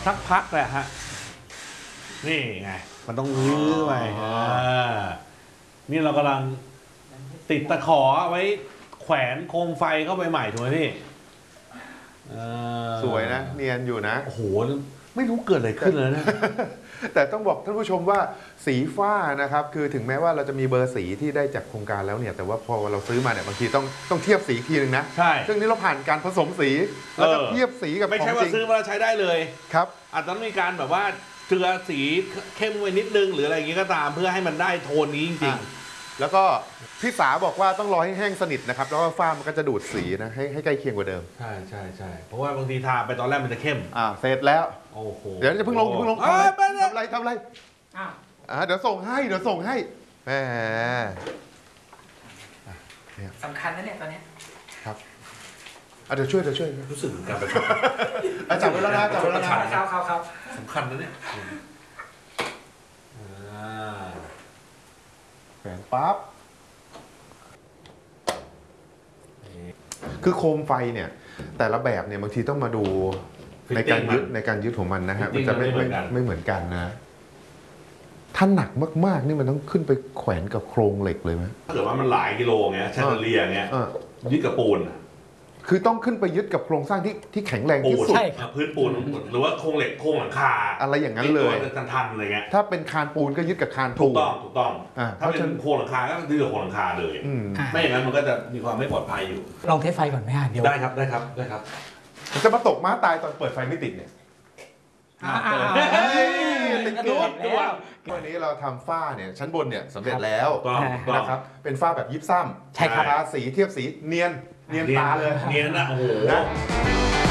สักพักแหละฮะนี่ไงมันต้องลื้อไปนี่เรากำลังติดตะขอไว้แขวนโคมไฟเข้าไปใหม่ถูกไหมพี่สวยนะเนียนอยู่นะโอ้โหไม่รู้เกิดอะไรขึ้นเลยนะแต่ต้องบอกท่านผู้ชมว่าสีฝ้านะครับคือถึงแม้ว่าเราจะมีเบอร์สีที่ได้จากโครงการแล้วเนี่ยแต่ว่าพอเราซื้อมาเนี่ยบางทีต้องเทียบสีทีนึงนะใช่ซึ่งนี้เราผ่านการผสมสีแล้วก็เทียบสีกับไม่ใช่ว่าซื้อมาใช้ได้เลยครับอาจจะต้องมีการแบบว่าเจือสีเข้มไว้นิดนึงหรืออะไรอย่างงี้ก็ตามเพื่อให้มันได้โทนนี้จริงๆแล้วก็พี่สาบอกว่าต้องรอให้แห้งสนิทนะครับแล้วก็ฝ้ามันก็จะดูดสีนะให้ใกล้เคียงกว่าเดิมใช่ใช่ใช่เพราะว่าบางทีทาไปตอนแรกมันจะเข้มเสร็จแล้วโอ้โหเดี๋ยวจะเพิ่งลงทำอะไรเดี๋ยวส่งให้แหมสำคัญนะเนี่ยตอนนี้ครับเดี๋ยวช่วยรู้สึกการประชดจับไว้แล้วนะครับสำคัญนะเนี่ยแขวนปั๊บคือโคมไฟเนี่ยแต่ละแบบเนี่ยบางทีต้องมาดูในการยึดของมันนะฮะมันจะไม่เหมือนกันนะถ้าหนักมากๆนี่มันต้องขึ้นไปแขวนกับโครงเหล็กเลยไหมถ้าเกิดว่ามันหลายกิโลเงี้ยแชนเดอเลียเงี้ยยึดกับปูนคือต้องขึ้นไปยึดกับโครงสร้างที่แข็งแรงที่สุดพื้นปูนหรือว่าโครงเหล็กโครงหลังคาอะไรอย่างนั้นเลยทันอะไรเงี้ยถ้าเป็นคานปูนก็ยึดกับคานปูนถูกต้องถ้าเป็นโครงหลังคาก็ยึดกับโครงหลังคาเลยไม่อย่างนั้นมันก็จะมีความไม่ปลอดภัยอยู่ลองเทสไฟก่อนไหมเดี๋ยวได้ครับจะมาตกม้าตายตอนเปิดไฟไม่ติดเนี่ยติดกรุ๊ดวันนี้เราทำฝ้าเนี่ยชั้นบนเนี่ยสำเร็จแล้วนะครับเป็นฝ้าแบบยิปซัมใช่ครับทาสีเทียบสีเนียนตาเลยเนียนนะโอ้โห